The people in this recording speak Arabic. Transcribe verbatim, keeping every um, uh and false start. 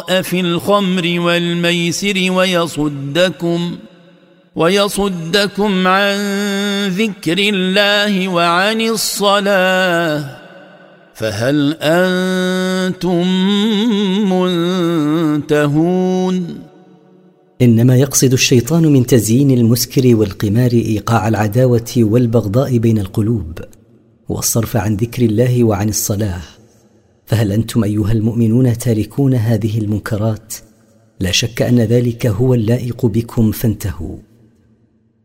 في الخمر والميسر ويصدكم ويصدكم عن ذكر الله وعن الصلاة فهل أنتم منتهون؟ إنما يقصد الشيطان من تزيين المسكر والقمار إيقاع العداوة والبغضاء بين القلوب والصرف عن ذكر الله وعن الصلاة. فهل أنتم أيها المؤمنون تاركون هذه المنكرات؟ لا شك أن ذلك هو اللائق بكم فانتهوا.